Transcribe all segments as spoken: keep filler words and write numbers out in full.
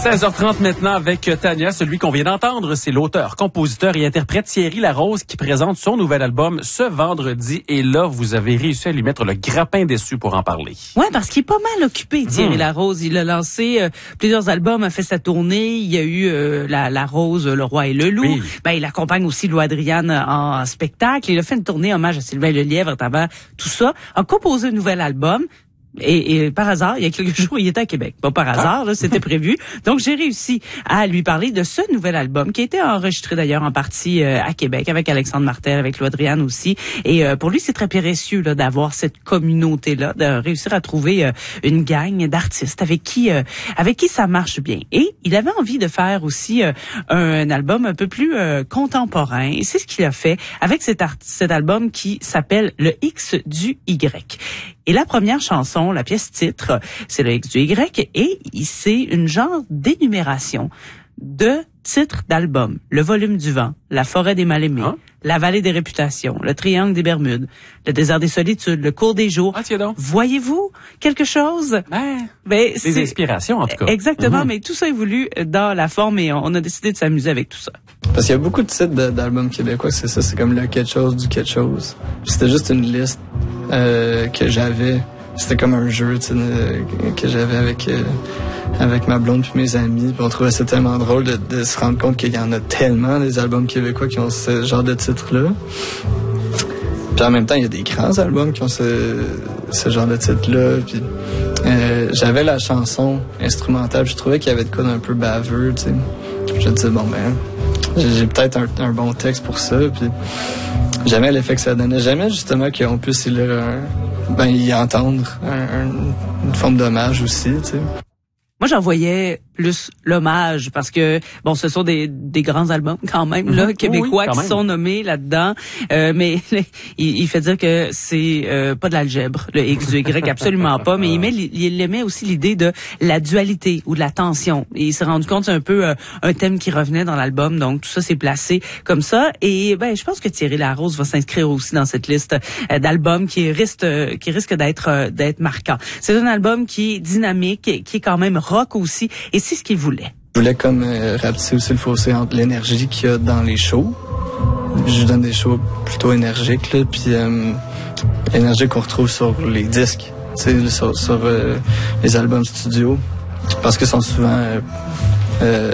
seize heures trente maintenant avec Tania. Celui qu'on vient d'entendre, c'est l'auteur, compositeur et interprète Thierry Larose qui présente son nouvel album ce vendredi. Et là, vous avez réussi à lui mettre le grappin dessus pour en parler. Ouais, parce qu'il est pas mal occupé, Thierry mmh. Larose. Il a lancé euh, plusieurs albums, a fait sa tournée. Il y a eu euh, la, la Rose, Le Roi et le Loup. Oui. Ben, il accompagne aussi Lou Adriane en, en spectacle. Il a fait une tournée hommage à Sylvain Lelièvre à travers tout ça. A composé un nouvel album. Et, et par hasard, il y a quelques jours, il était à Québec. Pas par hasard, ah. là, c'était prévu. Donc, j'ai réussi à lui parler de ce nouvel album qui a été enregistré d'ailleurs en partie euh, à Québec avec Alexandre Martel, avec Lou Adriane aussi. Et euh, pour lui, c'est très précieux là d'avoir cette communauté-là, de réussir à trouver euh, une gang d'artistes avec qui euh, avec qui ça marche bien. Et il avait envie de faire aussi euh, un album un peu plus euh, contemporain. Et c'est ce qu'il a fait avec cet, art- cet album qui s'appelle Le X du Y. Et la première chanson, la pièce titre, c'est le X du Y et c'est une genre d'énumération de titres d'albums. Le volume du vent, La forêt des mal-aimés, hein? La vallée des réputations, Le triangle des Bermudes, Le désert des solitudes, Le cours des jours. Ah, tiens donc. Voyez-vous quelque chose? Ben, ben des c'est... inspirations en tout cas. Exactement, mm-hmm. mais tout ça est voulu dans la forme et on a décidé de s'amuser avec tout ça. Parce qu'il y a beaucoup de titres d'albums québécois, c'est ça, c'est comme le quelque chose du quelque chose. C'était juste une liste euh, que j'avais. C'était comme un jeu, tu sais, que j'avais avec euh, avec ma blonde puis mes amis. Puis on trouvait ça tellement drôle de, de se rendre compte qu'il y en a tellement des albums québécois qui ont ce genre de titres-là. Puis en même temps, il y a des grands albums qui ont ce, ce genre de titre-là. Puis euh, j'avais la chanson instrumentale, je trouvais qu'il y avait de quoi d'un peu baveux, tu sais. Je me disais, bon ben, j'ai, j'ai peut-être un, un bon texte pour ça. Puis j'aimais l'effet que ça donnait. J'aimais justement qu'on puisse y lire un, ben, y entendre un, un, une forme d'hommage aussi, tu sais. Moi, j'en voyais plus l'hommage parce que, bon, ce sont des, des grands albums quand même, là, mmh, québécois oui, qui même. sont nommés là-dedans. Euh, mais il, il fait dire que c'est euh, pas de l'algèbre, le X du Y, absolument pas. Mais il, met, il aimait aussi l'idée de la dualité ou de la tension. Et il s'est rendu compte que c'est un peu euh, un thème qui revenait dans l'album. Donc, tout ça s'est placé comme ça. Et ben, je pense que Thierry Larose va s'inscrire aussi dans cette liste euh, d'albums qui risque, euh, qui risque d'être, euh, d'être marquant. C'est un album qui est dynamique, qui est quand même rock aussi. Et c'est ce qu'il voulait. Je voulais comme euh, rapetisser aussi le fossé entre l'énergie qu'il y a dans les shows. Je donne des shows plutôt énergiques, là, puis euh, l'énergie qu'on retrouve sur les disques, tu sais, sur, sur euh, les albums studio, parce qu'ils sont souvent euh, euh,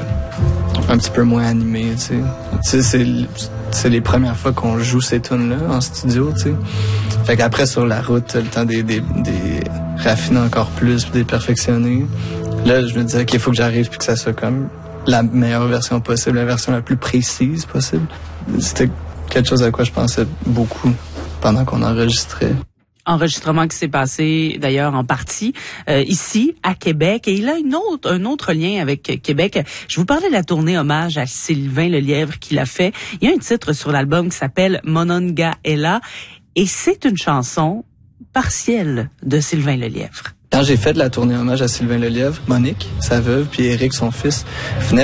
un petit peu moins animés, tu sais. Tu sais, c'est, c'est les premières fois qu'on joue ces tunes-là en studio, tu sais. Fait qu'après, sur la route, le temps des, des, des raffiner encore plus, des perfectionner. Là, je me disais qu'il faut que j'arrive puis que ça soit comme la meilleure version possible, la version la plus précise possible. C'était quelque chose à quoi je pensais beaucoup pendant qu'on enregistrait. Enregistrement qui s'est passé d'ailleurs en partie euh, ici à Québec et il a une autre un autre lien avec Québec. Je vous parlais de la tournée hommage à Sylvain Lelièvre qu'il a fait. Il y a un titre sur l'album qui s'appelle Monongahela et c'est une chanson partielle de Sylvain Lelièvre. Quand j'ai fait de la tournée hommage à Sylvain Lelièvre, Monique, sa veuve, puis Éric, son fils, venaient